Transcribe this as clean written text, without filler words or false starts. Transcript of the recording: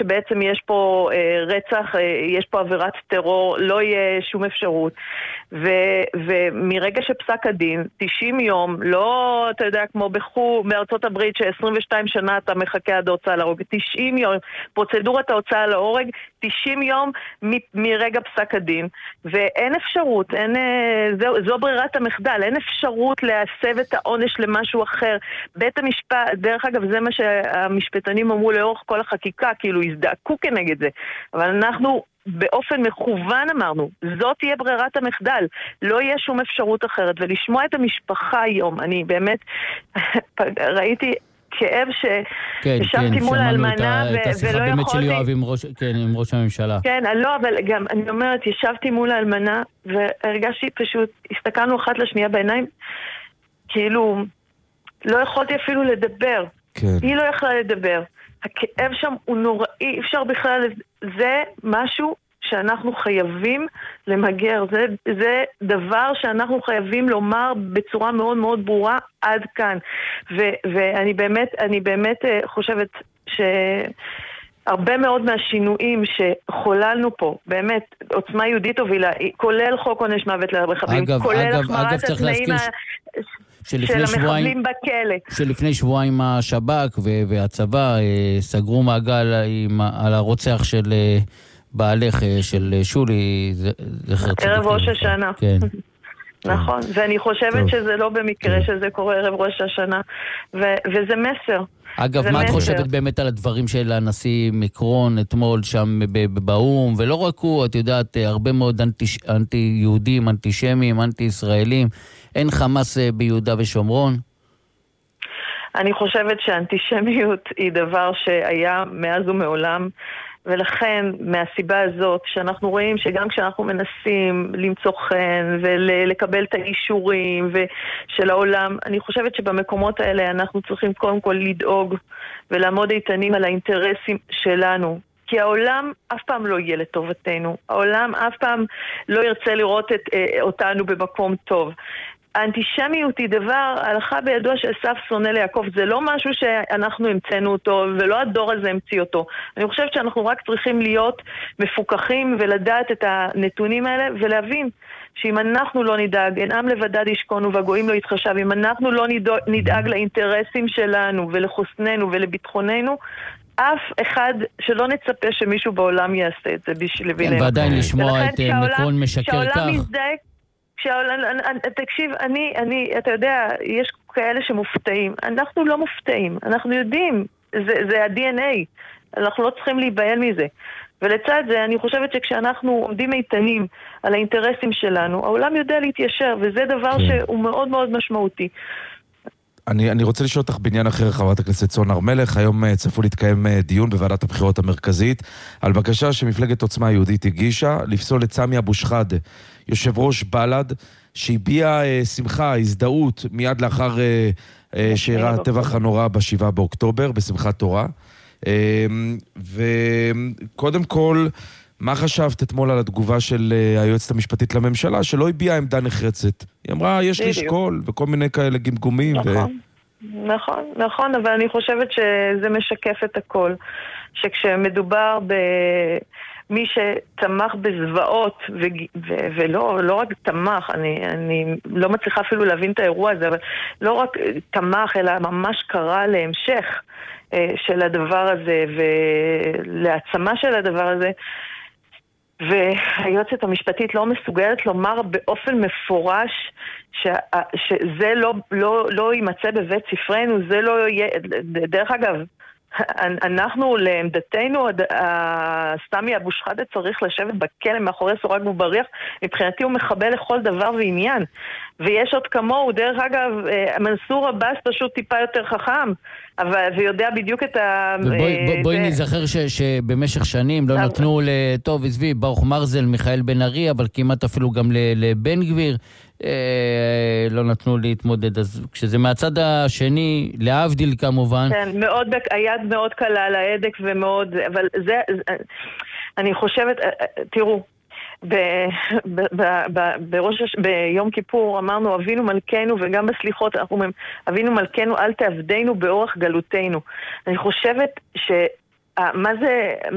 שבעצם יש פה רצח, יש פה עבירת טרור, לא יהיה שום אפשרות. ומרגע שפסק הדין, 90 יום, לא, אתה יודע, כמו בארצות הברית, ש22 שנה אתה מחכה עד ההוצאה להורג, 90 יום, פרוצדורת ההוצאה להורג, 90 יום מרגע פסק הדין, ואין אפשרות, זו ברירת המחדל, אין אפשרות להסב את העונש למשהו אחר. בית המשפט, דרך אגב, זה מה שהמשפטנים אמרו לאורך כל החקיקה, כאילו הזדעקו כנגד זה, אבל אנחנו באופן מכוון אמרנו, זאת תהיה ברירת המחדל, לא יהיה שום אפשרות אחרת. ולשמוע את המשפחה היום, אני באמת ראיתי כאב שישבתי מול האלמנה ולא יכולתי. את השיחה באמת של יואב עם ראש הממשלה. כן, לא, אבל גם אני אומרת, ישבתי מול האלמנה והרגשתי פשוט, הסתכלנו אחת לשנייה בעיניים, כאילו לא יכולתי אפילו לדבר. היא לא יכלה לדבר. הכאב שם הוא נוראי, אפשר בכלל, זה משהו שאנחנו חייבים למגר, זה דבר שאנחנו חייבים לומר בצורה מאוד מאוד ברורה עד כאן. ואני באמת חושבת שהרבה מאוד מהשינויים שחוללנו פה, באמת עוצמה יהודית הובילה, כולל חוק עונש מוות למחבלים, כולל החמרת התנאים של המחבלים בכלא. שלפני שבועיים השב"כ והצבא סגרו מעגל על הרוצח של בעלך, של שולי, ערב ראש השנה. כן. נכון, ואני חושבת שזה לא במקרה שזה קורה ערב ראש השנה, וזה מסר. אגב, מה את חושבת באמת על הדברים של הנשיא מקרון אתמול שם באום, ולא רק הוא, את יודעת, הרבה מאוד אנטי-יהודים, אנטישמים, אנטי-ישראלים, אין חמאס ביהודה ושומרון? אני חושבת שהאנטישמיות היא דבר שהיה מאז ומעולם, ולכן מהסיבה הזאת שאנחנו רואים שגם כשאנחנו מנסים למצוא חן ולקבל את האישורים של העולם, אני חושבת שבמקומות האלה אנחנו צריכים קודם כל לדאוג ולעמוד איתנים על האינטרסים שלנו. כי העולם אף פעם לא יהיה לטובתנו. העולם אף פעם לא ירצה לראות אותנו במקום טוב. האנטישמיות היא דבר, הלכה בידוע שאסף שונא ליעקב, זה לא משהו שאנחנו המצאנו אותו, ולא הדור הזה המציא אותו. אני חושבת שאנחנו רק צריכים להיות מפוקחים ולדעת את הנתונים האלה, ולהבין שאם אנחנו לא נדאג, אין עם לבדד ישכון והגויים לא יתחשב, אם אנחנו לא נדאג לאינטרסים שלנו ולחוסננו ולביטחוננו, אף אחד שלא נצפה שמישהו בעולם יעשה את זה בשבילנו. ועדיין לשמוע את מקרון משקר כך. תקשיב, אתה יודע, יש כאלה שמופתעים. אנחנו לא מופתעים, אנחנו יודעים, זה ה-DNA, אנחנו לא צריכים להיבהל מזה. ולצד זה, אני חושבת שכשאנחנו עומדים איתנים על האינטרסים שלנו, העולם יודע להתיישר, וזה דבר שהוא מאוד מאוד משמעותי. אני רוצה לשאול אותך בעניין אחר, חברת הכנסת סון הר מלך. היום צפוי להתקיים דיון בוועדת הבחירות המרכזית על בקשה שמפלגת עוצמה יהודית הגישה לפסול את סמי אבו שחאדה, יושב ראש בל"ד, שהביע שמחה, הזדהות מיד לאחר שאירע הטבח הנורא ב7 באוקטובר בשמחת תורה. וקודם כל, מה חשבת אתמול על התגובה של היועצת המשפטית לממשלה, שלא הביעה עמדה נחרצת? היא אמרה, יש לי שקול, וכל מיני כאלה גמגומים. נכון, אבל אני חושבת שזה משקף את הכל. שכשמדובר במי שתמך בזוועות, ולא רק תמך, אני לא מצליחה אפילו להבין את האירוע הזה, אבל לא רק תמך, אלא ממש קרא להמשך של הדבר הזה, ולהעצמה של הדבר הזה, והיועצת המשפטית לא מסוגלת לומר באופן מפורש שזה לא יימצא בבית ספרנו, זה לא יהיה, דרך אגב, אנחנו לעמדתנו, סמי אבו שחאדה צריך לשבת בכלא מאחורי סורג ובריח, מבחינתי הוא מחבל לכל דבר ועניין, ויש עוד כמוהו, דרך אגב, מנסור עבאס פשוט טיפה יותר חכם, ויודע בדיוק את בואי נזכר שבמשך שנים לא נתנו טוב, עזבי, ברוך מרזל, מיכאל בן ארי, אבל כמעט אפילו גם לבן גביר, לא נתנו להתמודד. אז כשזה מהצד השני, להבדיל כמובן. כן, היד מאוד קלה על ההדק ומאוד, אבל זה, אני חושבת, תראו, ביום כיפור אמרנו אבינו מלכנו, וגם בסליחות אנחנו אומרים אבינו מלכנו אל תעבדנו באורח גלותנו. אני חושבת מה זה